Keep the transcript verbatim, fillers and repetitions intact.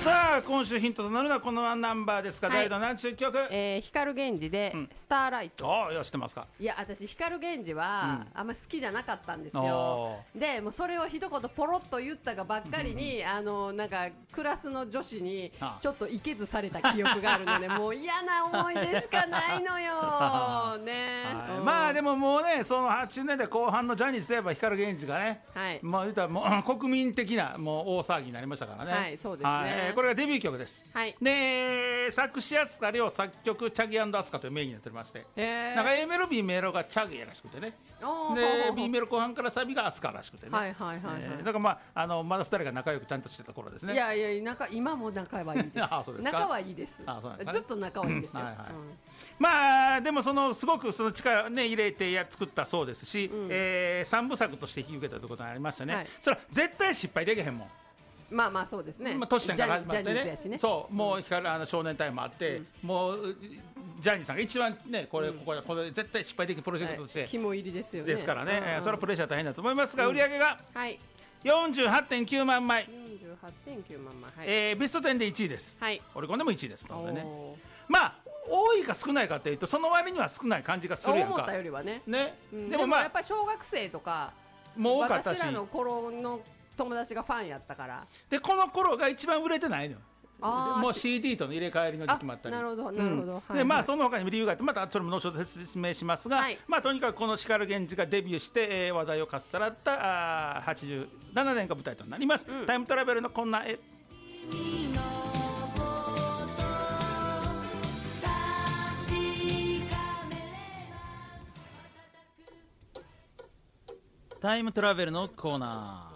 さあ今週ヒントとなるのはこのナンバーですか、はい、誰と何ちゅう曲、 えー、光源氏で、うん、スターライト。 ああ、いや知ってますか。 いや私光源氏は、うん、あんま好きじゃなかったんですよ。でもうそれを一言ポロッと言ったがばっかりに、うん、あのなんかクラスの女子にちょっといけずされた記憶があるのでもう嫌な思い出しかないのよね、 はい、まあでももうねそのはちじゅうねんだいこう半のジャニーズといえば光源氏がね、はい、まあ言ったらもう国民的なもう大騒ぎになりましたからね。 はいそうですね、はい、 これがデビュー曲です、はい、で作詞飛鳥涼、作曲チャギ&アスカという名義になっておりまして、なんか A メロ B メロがチャギらしくてね、で B メロ後半からサビがアスカらしくてね、はいはいはいはい、えー、だからまああのまだふたりが仲良くちゃんとしてた頃ですね。 いやいや仲今も仲はいいですあそうですか。 仲はいいです。あそうなんですかね、ずっと仲はいいですよ、はいはい、うん、 まあでもそのすごくその力ね入れてや作ったそうですし、うん、えー、三部作として引き受けたということになりましたね、はい、それは絶対失敗できへんもん。 まあまあそうですね。 まあ、トシちゃんから始まって ね, ねそうもう光あの少年隊もあって、うん、もうジャニーさんが一番ねこれ、うん、こここれ絶対失敗できるプロジェクトとして、はい、 肝入りですよね。 ですからね、 うんうん、 それはプレッシャー大変だと思いますが、うん、売り上げが、はい、よんじゅうはちてんきゅうまんまい、 よんじゅうはちてんきゅうまんまい、はい、 えー、ベストじゅうでいちいです、はい、オリコンでもいちいです当然ね。まあ多いか少ないかというとその割には少ない感じがするやんか。 思ったよりはね。 ね、 うん、でもまあやっぱり小学生とかもう多かったし、 私らの頃の友達がファンやったからでこの頃が一番売れてないのよ。もう シーディー との入れ替えりの時期もあったり。 なるほどなるほど、うん、 はいはい、でまあその他にも理由があってまたそれも後ほど説明しますが、はい、まあとにかくこの光源氏がデビューして、えー、話題をかっさらったあはちじゅうななねんが舞台となります、うん、タイムトラベルのこんな絵。タイムトラベルのコーナー。